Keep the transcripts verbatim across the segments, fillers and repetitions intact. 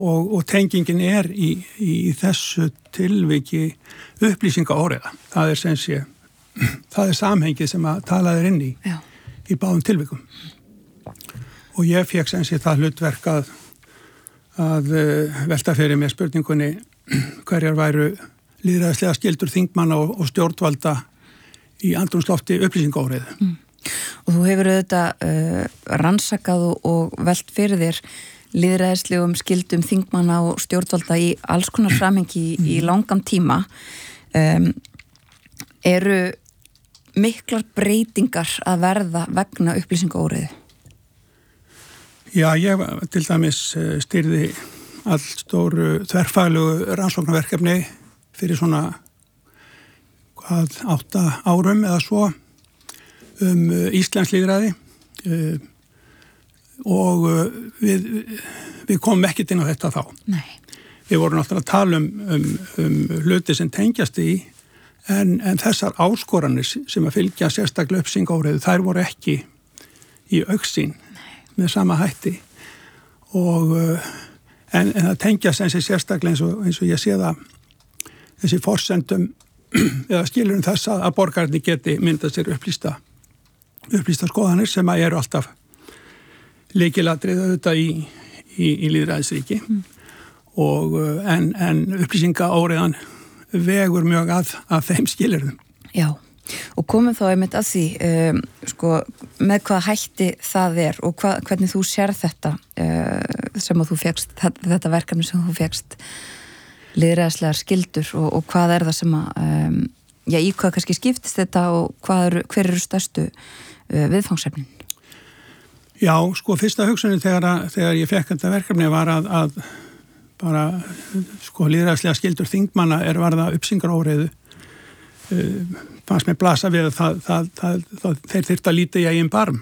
og, og tengingin er í, í þessu tilviki upplýsingaóreiða. Það er sem sé, það er samhengið sem að talaðir inn í, Já. Í báðum tilvikum. Og ég fekk sem sé það hlutverk að, að velta fyrir mér spurningunni hverjar væru lýðræðislega skyldur þingmanna og, og stjórnvalda í andrúmslofti upplýsingaóreiðu. Mm. Og þú hefur auðvitað uh, rannsakað og, og velt fyrir þér lýðræðislegum skildum þingmanna og stjórnvalda í alls konar framhengi í, í langan tíma. Um, eru miklar breytingar að verða vegna upplýsingaóreiðu? Já, ég til dæmis stýrði allstóru þverfaglugu rannsóknarverkefni fyrir svona hvað, átta árum eða svo um Íslands lýðræði uh, og uh, við, við komum ekkert inn á þetta þá. Nei. Við vorum náttúrulega að tala um, um, um hluti sem tengjast í en, en þessar áskoranir sem að fylgja sérstaklega upplýsingaóreiðu, þær voru ekki í augsýn með sama hætti og uh, en, en það tengjast eins og sérstaklega eins og, eins og ég sé það þessi forsendum eða skilurum þess að borgararnir geti myndað sér upplýsta upplýsta skoðanir sem að eru alltaf lykilatriði auðvitað í, í, í lýðræðisríki mm. og en, en upplýsingaóreiðan vegur mjög að, að þeim skilyrðum. Já, og komum þá einmitt að því um, sko, með hvað hætti það er og hva, hvernig þú sér þetta uh, sem að þú fékkst, þetta verkefni sem þú fékkst lýðræðislegar skyldur og, og hvað er það sem að um, já, í hvað kannski skiptist þetta og hvað eru, hver eru stærstu uh, viðfangsefnin? Já, sko, fyrsta hugsunin þegar, þegar ég fekk þetta verkefni var að, að bara, sko, lýðræðislega skyldur þingmanna er varða upplýsingaóreiðu. Uh, fannst mér blasa við að það, það, það, það, þeir þyrftu að líta í eigin barm.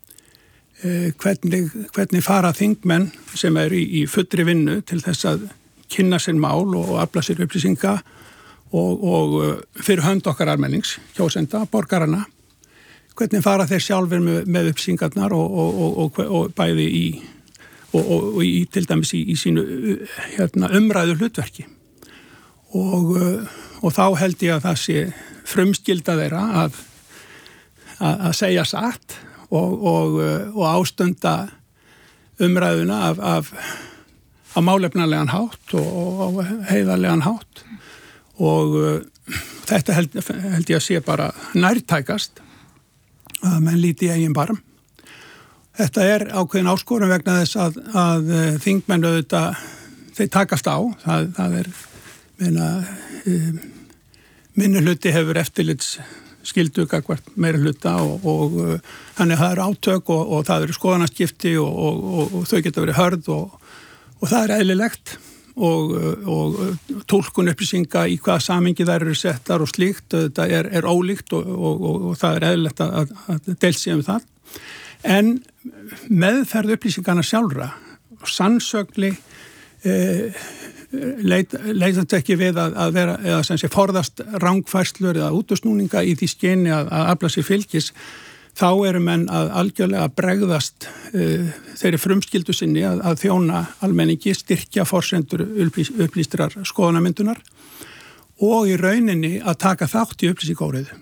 Uh, hvernig, hvernig fara þingmenn sem eru í, í fullri vinnu til þess að kynna sér mál og afla sér upplýsinga og, og fyrir hönd okkar almennings, kjósenda, borgarana, hvernig fara þeir sjálfur með, með upplýsingarnar og, og, og, og bæði í, og, og, og í, til dæmis í, í sínu hérna, umræðu hlutverki. Og, og þá held ég að það sé frumskylda þeirra að, að, að segja satt og, og, og ástunda umræðuna af, af á málefnarlegan hátt og, og heiðarlegan hátt og uh, þetta held, held ég að sé bara nærtækast að menn líti í eigin barm. Þetta er ákveðin áskorun vegna þess að, að þingmenn auðvitað þeir takast á, það, það er meina, um, minni hluti hefur eftirlits skyldu gagnvart meiri hluta og, og uh, þannig að það eru átök og, og það eru skoðanaskipti og, og, og, og þau geta verið hörð og Og það er eðlilegt og, og túlkun upplýsinga í hvaða samhengi þær eru settar og slíkt, þetta er, er ólíkt og, og, og, og það er eðlilegt að, að deilsi um það. En meðferð upplýsingana sjálfra og sannsögli eh, leit, leitandi ekki við að, að vera, eða sem sé forðast rangfærslur eða útusnúninga í því skyni að, að afla sér fylgis, þá eru menn að algjörlega bregðast uh, þeirri frumskyldu sinni að, að þjóna almenningi, styrkja forsendur upplýs, upplýstrar skoðanamyndunar og í rauninni að taka þátt í upplýsingaóreiðu.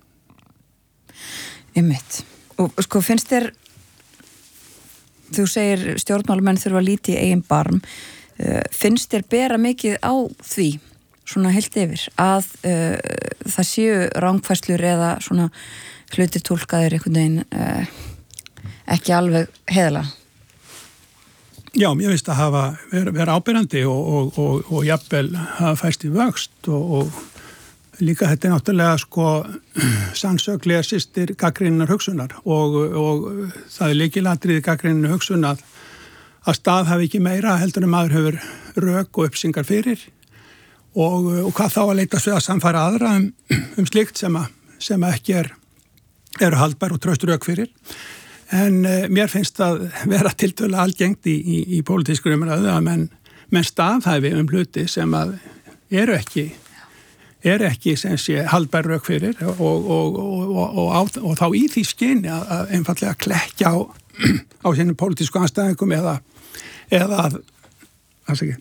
Einmitt. Og sko finnst þér, þú segir stjórnmálamenn þurfa að líti í eigin barm, uh, finnst þér bera mikið á því, svona heilt yfir, að uh, það séu rangfærslur eða svona hluti tólkaðir einhvern veginn uh, ekki alveg heiðalega? Já, mér finnst að hafa verið vera ábyrjandi og, og, og, og jafnvel hafa fæst í vöxt og, og líka þetta er náttúrulega sko sannsöglega systir gagnrýninnar hugsunar og, og það er lykilatriði gagnrýninnar hugsun að, að stað hafi ekki meira heldur en maður hefur rök og upplýsingar fyrir og, og hvað þá að leitast við að samfæra aðra um, um slikt sem, að, sem að ekki er eru haldbær og traustur rök fyrir. En uh, mér finnst að vera tiltölulega algengt í, í, í pólitískur umræðu að menn, menn staðhæfi um hluti sem að eru ekki, eru ekki sem sé haldbær rök fyrir og, og, og, og, á, og þá í því skyni að, að einfallega klekkja á, á sínum pólitísku anstæðingum eða, eða að, að segja,